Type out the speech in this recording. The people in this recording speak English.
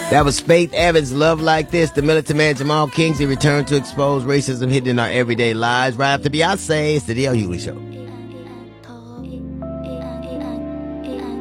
That was Faith Evans, Love Like This. The militant man Jamal Kingsley returned to expose racism hidden in our everyday lives. Right after Beyonce, it's the D.L. Hughley Show.